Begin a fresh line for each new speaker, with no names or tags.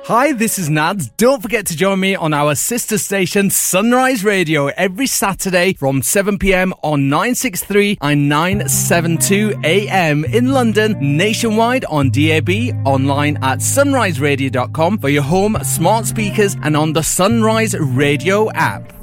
Hi, this is Nads. Don't forget to join me on our sister station Sunrise Radio every Saturday from 7pm on 963 and 972am in London, nationwide on DAB, online at sunriseradio.com for your home, smart speakers and on the Sunrise Radio app.